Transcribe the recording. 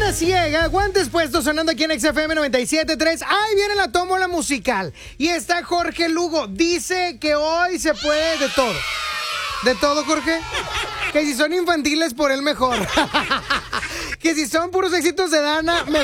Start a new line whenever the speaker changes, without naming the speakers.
La Ciega, guantes puestos, sonando aquí en XFM 97.3. Ahí viene la tómbola musical. Y está Jorge Lugo. Dice que hoy se puede de todo. ¿De todo, Jorge? Que si son infantiles, por él mejor. Que si son puros éxitos de Dana, mejor.